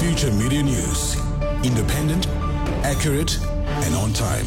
Future Media News. Independent, accurate, and on time.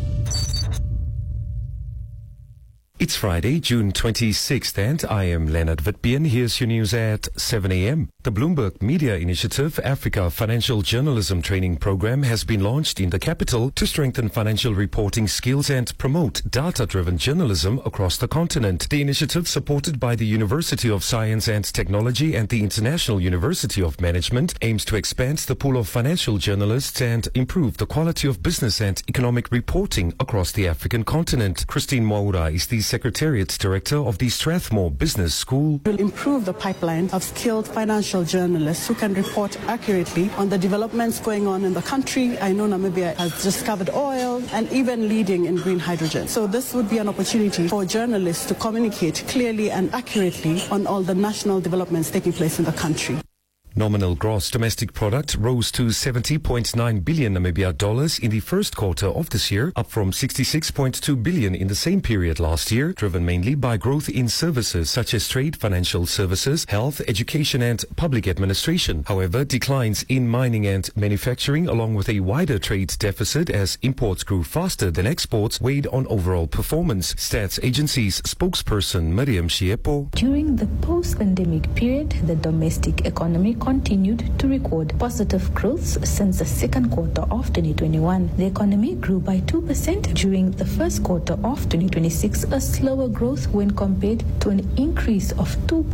It's Friday, June 26th, and I am Leonard Witbeen. Here's your news at 7 a.m. The Bloomberg Media Initiative Africa Financial Journalism Training Program has been launched in the capital to strengthen financial reporting skills and promote data-driven journalism across the continent. The initiative, supported by the University of Science and Technology and the International University of Management, aims to expand the pool of financial journalists and improve the quality of business and economic reporting across the African continent. Christine Mwaura is the Secretariat Director of the Strathmore Business School. Will improve the pipeline of skilled financial journalists who can report accurately on the developments going on in the country. I know Namibia has discovered oil and even leading in green hydrogen. So this would be an opportunity for journalists to communicate clearly and accurately on all the national developments taking place in the country. Nominal gross domestic product rose to 70.9 billion Namibia dollars in the first quarter of this year, up from 66.2 billion in the same period last year, driven mainly by growth in services such as trade, financial services, health, education and public administration. However, declines in mining and manufacturing, along with a wider trade deficit as imports grew faster than exports, weighed on overall performance. Stats Agency's spokesperson Miriam Shiepo. During the post-pandemic period, the domestic economy continued to record positive growth since the second quarter of 2021. The economy grew by 2% during the first quarter of 2026, a slower growth when compared to an increase of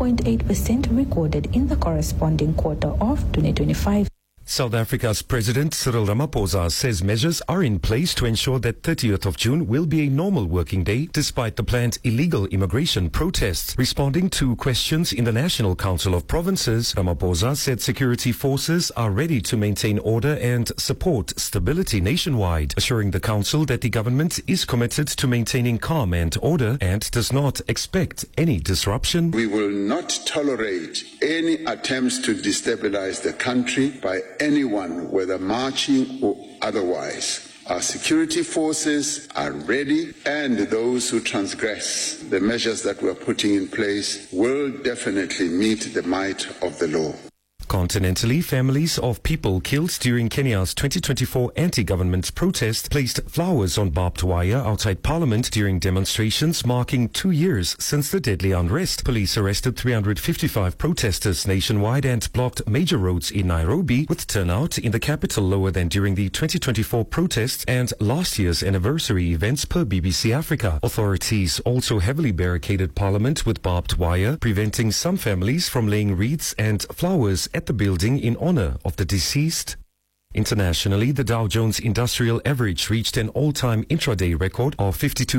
2.8% recorded in the corresponding quarter of 2025. South Africa's President Cyril Ramaphosa says measures are in place to ensure that 30th of June will be a normal working day despite the planned illegal immigration protests. Responding to questions in the National Council of Provinces, Ramaphosa said security forces are ready to maintain order and support stability nationwide, assuring the council that the government is committed to maintaining calm and order and does not expect any disruption. We will not tolerate any attempts to destabilize the country by anyone, whether marching or otherwise. Our security forces are ready, and those who transgress the measures that we're putting in place will definitely meet the might of the law. Continentally, families of people killed during Kenya's 2024 anti-government protest placed flowers on barbed wire outside Parliament during demonstrations marking 2 years since the deadly unrest. Police arrested 355 protesters nationwide and blocked major roads in Nairobi, with turnout in the capital lower than during the 2024 protests and last year's anniversary events per BBC Africa. Authorities also heavily barricaded Parliament with barbed wire, preventing some families from laying wreaths and flowers at the building in honor of the deceased. Internationally, the Dow Jones Industrial Average reached an all-time intraday record of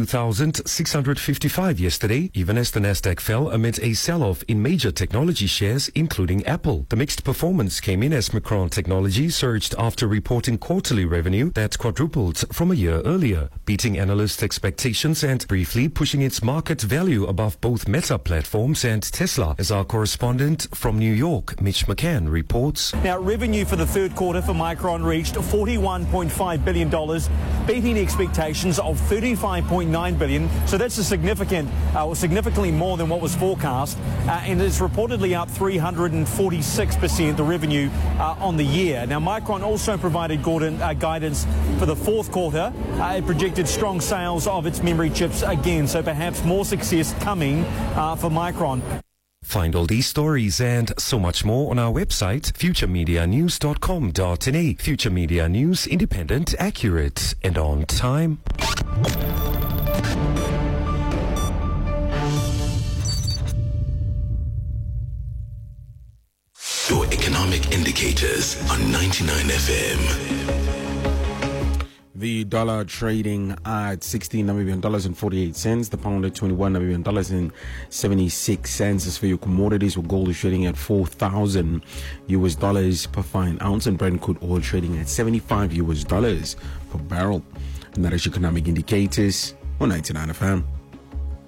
52,655 yesterday, even as the Nasdaq fell amid a sell-off in major technology shares, including Apple. The mixed performance came in as Micron Technology surged after reporting quarterly revenue that quadrupled from a year earlier, beating analysts' expectations and briefly pushing its market value above both Meta Platforms and Tesla, as our correspondent from New York, Mitch McCann, reports. Now, revenue for the third quarter for Micron reached $41.5 billion, beating expectations of $35.9 billion. So that's a significantly more than what was forecast, and it's reportedly up 346% the revenue on the year. Now, Micron also provided guidance for the fourth quarter. It projected strong sales of its memory chips again, so perhaps more success coming for Micron. Find all these stories and so much more on our website, futuremedianews.com.na. Future Media News, independent, accurate, and on time. Your economic indicators on 99 FM. The dollar trading at 16 Namibian dollars and 48 cents. The pound at 21 Namibian dollars and 76 cents. As for your commodities, well, gold is trading at 4,000 US dollars per fine ounce, and Brent crude oil trading at 75 US dollars per barrel. And that is your economic indicators on 99 FM.